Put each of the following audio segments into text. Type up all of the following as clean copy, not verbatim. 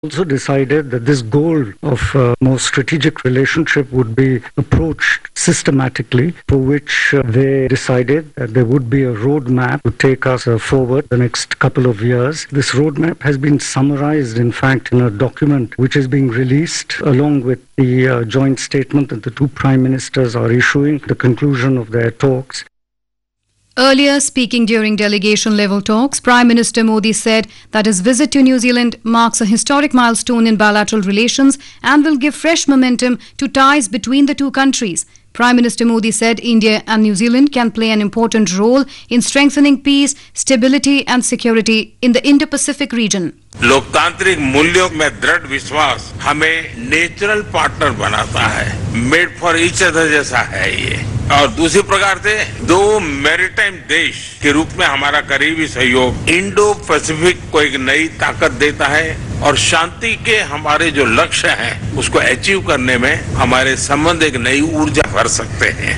also decided that this goal of more strategic relationship would be approached systematically, for which they decided that there would be a roadmap to take us forward the next couple of years. This roadmap has been summarized, in fact, in a document which is being released along with the joint statement that the two prime ministers are issuing at the conclusion of their talks. Earlier, speaking during delegation-level talks, Prime Minister Modi said that his visit to New Zealand marks a historic milestone in bilateral relations and will give fresh momentum to ties between the two countries. Prime Minister Modi said India and New Zealand can play an important role in strengthening peace, stability and security in the Indo-Pacific region. लोकतांत्रिक मूल्यों में दृढ़ विश्वास हमें natural partner बनाता है, made for each other जैसा है ये। और दूसरी प्रकार से दो मैरीटाइम देश के रूप में हमारा करीबी सहयोग इंडो पैसिफिक को एक नई ताकत देता है और शांति के हमारे जो लक्ष्य हैं उसको अचीव करने में हमारे संबंध एक नई ऊर्जा भर सकते हैं।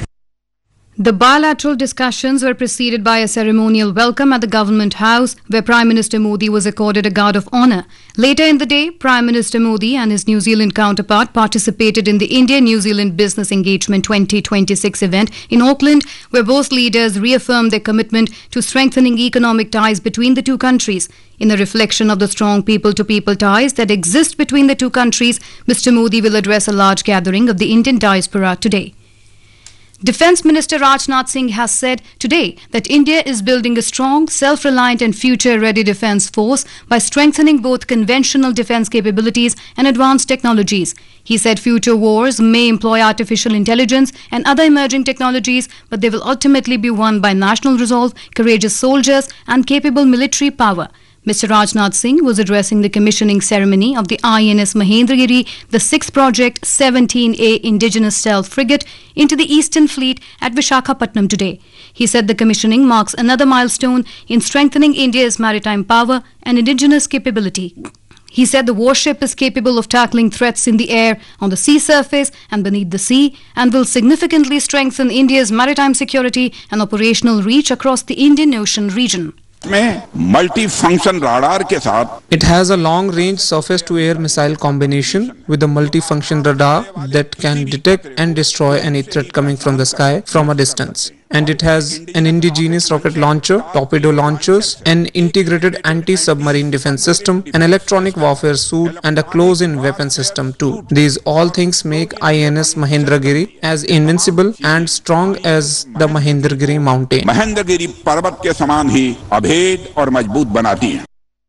The bilateral discussions were preceded by a ceremonial welcome at the Government House, where Prime Minister Modi was accorded a guard of honour. Later in the day, Prime Minister Modi and his New Zealand counterpart participated in the India-New Zealand Business Engagement 2026 event in Auckland, where both leaders reaffirmed their commitment to strengthening economic ties between the two countries. In a reflection of the strong people-to-people ties that exist between the two countries, Mr. Modi will address a large gathering of the Indian diaspora today. Defence Minister Rajnath Singh has said today that India is building a strong, self-reliant and future-ready defence force by strengthening both conventional defence capabilities and advanced technologies. He said future wars may employ artificial intelligence and other emerging technologies, but they will ultimately be won by national resolve, courageous soldiers and capable military power. Mr. Rajnath Singh was addressing the commissioning ceremony of the INS Mahendragiri, the 6th Project 17A indigenous stealth frigate, into the Eastern Fleet at Vishakhapatnam today. He said the commissioning marks another milestone in strengthening India's maritime power and indigenous capability. He said the warship is capable of tackling threats in the air, on the sea surface and beneath the sea, and will significantly strengthen India's maritime security and operational reach across the Indian Ocean region. में multi function radar के साथ It has a long-range surface-to-air missile combination with a multi-function radar that can detect and destroy any threat coming from the sky from a distance. And it has an indigenous rocket launcher, torpedo launchers, an integrated anti-submarine defense system, an electronic warfare suit, and a close-in weapon system too. These all things make INS Mahendragiri as invincible and strong as the Mahendragiri mountain. Mahendragiri पर्वत के समान ही अभेद और मजबूत बनाती है।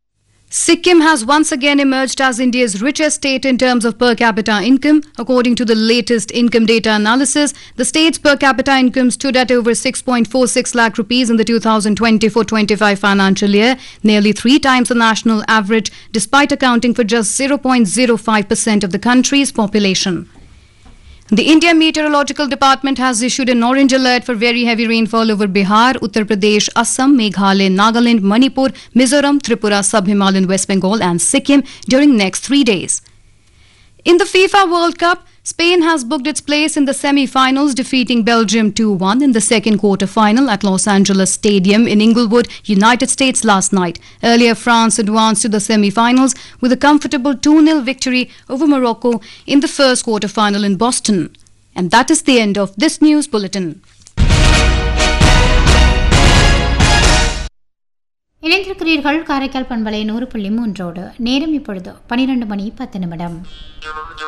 Sikkim has once again emerged as India's richest state in terms of per capita income. According to the latest income data analysis, the state's per capita income stood at over 6.46 lakh rupees in the 2024-25 financial year, nearly 3 times the national average, despite accounting for just 0.05% of the country's population. The India Meteorological Department has issued an orange alert for very heavy rainfall over Bihar, Uttar Pradesh, Assam, Meghalaya, Nagaland, Manipur, Mizoram, Tripura, Sub-Himalayan West Bengal and Sikkim during next 3 days. In the FIFA World Cup, Spain has booked its place in the semi-finals, defeating Belgium 2-1 in the second quarter-final at Los Angeles Stadium in Inglewood, United States last night. Earlier, France advanced to the semi-finals with a comfortable 2-0 victory over Morocco in the first quarter-final in Boston. And that is the end of this news bulletin. இணைந்திருக்கிறீர்கள் காரைக்கால் பண்பலை 100.3 நேரம் இப்பொழுது 12 மணி 10 நிமிடம்.